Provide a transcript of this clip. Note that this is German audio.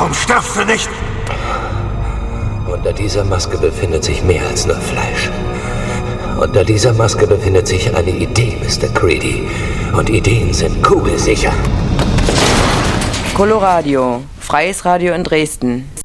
Warum stirbst du nicht? Unter dieser Maske befindet sich mehr als nur Fleisch. Unter dieser Maske befindet sich eine Idee, Mr. Creedy. Und Ideen sind kugelsicher. Coloradio, freies Radio in Dresden.